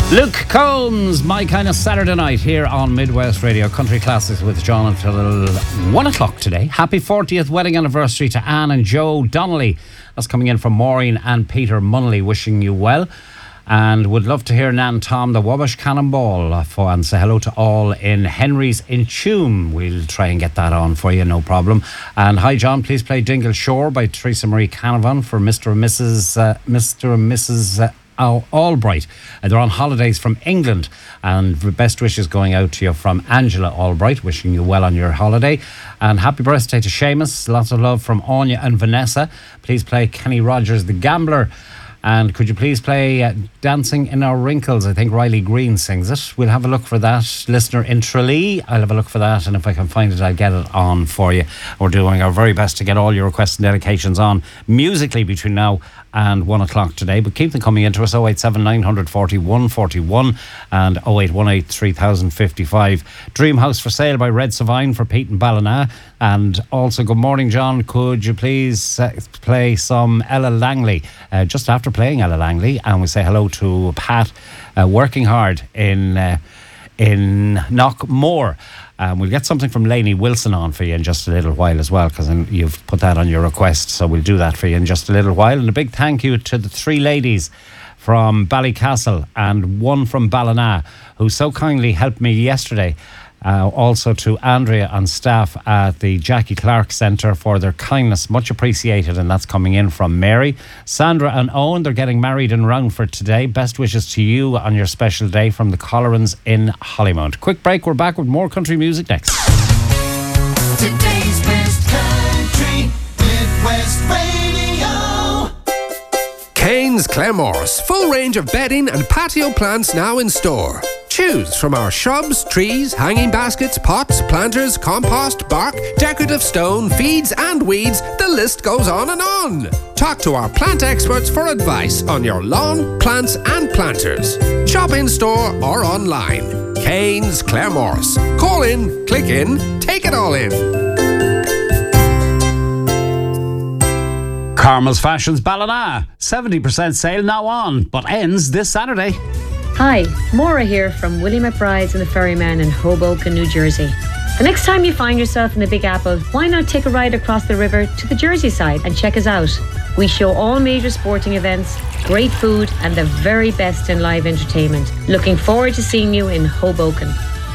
Luke Combs, my kind of Saturday night here on Midwest Radio. Country Classics with John until 1 o'clock today. Happy 40th wedding anniversary to Anne and Joe Donnelly. That's coming in from Maureen and Peter Munnelly, wishing you well. And would love to hear Nan Tom, the Wabash Cannonball, and say hello to all in Henry's in Tuam. We'll try and get that on for you, no problem. And hi John, please play Dingle Shore by Teresa Marie Canavan for Mr. and Mrs. Albright. They're on holidays from England, and best wishes going out to you from Angela Albright, wishing you well on your holiday. And happy birthday to Seamus. Lots of love from Anya and Vanessa. Please play Kenny Rogers, The Gambler. And could you please play Dancing in Our Wrinkles? I think Riley Green sings it. We'll have a look for that. Listener in Tralee, I'll have a look for that, and if I can find it, I'll get it on for you. We're doing our very best to get all your requests and dedications on musically between now and 1 o'clock today, but keep them coming into us. 087 940 141 and 0818 3055. Dream House for Sale by Red Savine for Pete and Ballina. And also, good morning John, could you please play some Ella Langley just after playing Ella Langley, and we say hello to Pat, working hard in Knockmore. We'll get something from Lainey Wilson on for you in just a little while as well, because you've put that on your request, so we'll do that for you in just a little while. And a big thank you to the three ladies from Ballycastle and one from Ballina who so kindly helped me yesterday. Also to Andrea and staff at the Jackie Clark Centre for their kindness, much appreciated, and that's coming in from Mary. Sandra and Owen, they're getting married in Roundford today. Best wishes to you on your special day from the Collerans in Hollymount. Quick break, we're back with more country music next. Today's best country, Midwest Radio. Cairns Claremorris, full range of bedding and patio plants now in store. Choose from our shrubs, trees, hanging baskets, pots, planters, compost, bark, decorative stone, feeds and weeds. The list goes on and on. Talk to our plant experts for advice on your lawn, plants and planters. Shop in store or online. Cairns Claremorris. Call in, click in, take it all in. Carmel's Fashions Ballina, 70% sale now on, but ends this Saturday. Hi, Maura here from Willie McBride's and the Ferryman in Hoboken, New Jersey. The next time you find yourself in the Big Apple, why not take a ride across the river to the Jersey side and check us out? We show all major sporting events, great food and the very best in live entertainment. Looking forward to seeing you in Hoboken.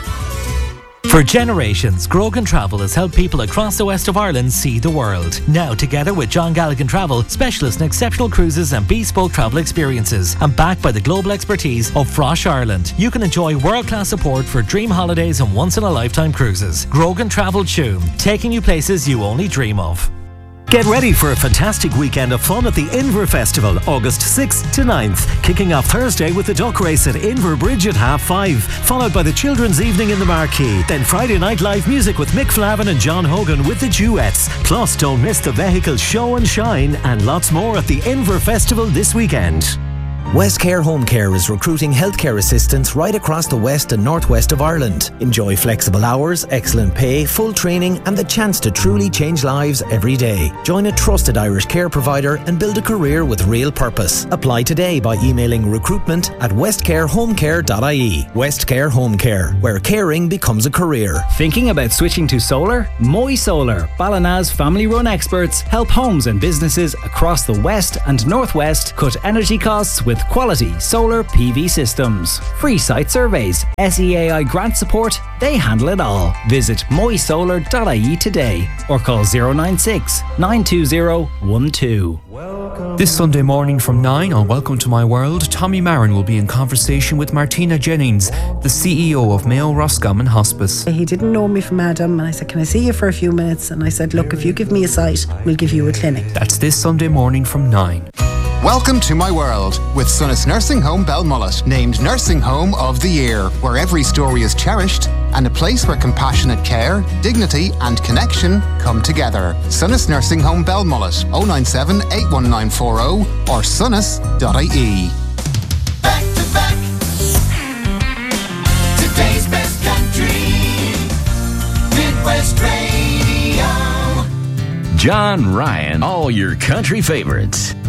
For generations, Grogan Travel has helped people across the west of Ireland see the world. Now, together with John Galligan Travel, specialists in exceptional cruises and bespoke travel experiences, and backed by the global expertise of Frosh Ireland, you can enjoy world-class support for dream holidays and once-in-a-lifetime cruises. Grogan Travel Tuam, taking you places you only dream of. Get ready for a fantastic weekend of fun at the Inver Festival, August 6th to 9th, kicking off Thursday with the duck race at Inver Bridge at 5:30, followed by the Children's Evening in the Marquee. Then Friday night live music with Mick Flavin and John Hogan with the Duets. Plus, don't miss the vehicle show and shine and lots more at the Inver Festival this weekend. Westcare Home Care is recruiting healthcare assistants right across the west and northwest of Ireland. Enjoy flexible hours, excellent pay, full training and the chance to truly change lives every day. Join a trusted Irish care provider and build a career with real purpose. Apply today by emailing recruitment@westcarehomecare.ie. Westcare Home Care, where caring becomes a career. Thinking about switching to solar? Moy Solar, Ballina's family-run experts, help homes and businesses across the west and northwest cut energy costs with quality solar PV systems. Free site surveys, SEAI grant support, they handle it all. Visit moysolar.ie today or call 096 920 12. This Sunday morning from 9 on Welcome to My World, Tommy Marin will be in conversation with Martina Jennings, the CEO of Mayo Roscommon Hospice. He didn't know me from Adam and I said, can I see you for a few minutes? And I said, look, if you give me a site, we'll give you a clinic. That's this Sunday morning from 9. Welcome to My World with Sunnis Nursing Home Belmullet, named Nursing Home of the Year, where every story is cherished and a place where compassionate care, dignity and connection come together. Sunnis Nursing Home Belmullet, 097 81940 or sunnis.ie. Back to back. Today's best country, Midwest Radio. John Ryan, all your country favorites.